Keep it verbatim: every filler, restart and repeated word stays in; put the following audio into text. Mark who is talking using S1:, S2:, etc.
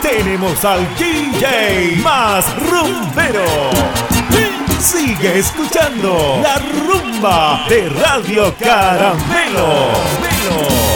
S1: tenemos al D J más rumbero. Sigue escuchando la rumba de Radio Caramelo.